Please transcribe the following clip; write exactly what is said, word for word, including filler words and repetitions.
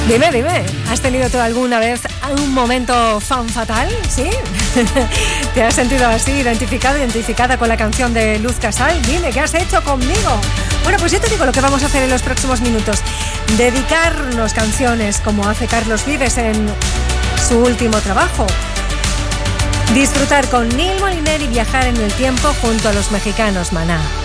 Dime, dime, ¿has tenido tú alguna vez un momento fan fatal? ¿Sí? ¿Te has sentido así, identificado, identificada con la canción de Luz Casal? Dime, ¿qué has hecho conmigo? Bueno, pues yo te digo lo que vamos a hacer en los próximos minutos. Dedicarnos canciones como hace Carlos Vives en su último trabajo. Disfrutar con Neil Moliner y viajar en el tiempo junto a los mexicanos Maná.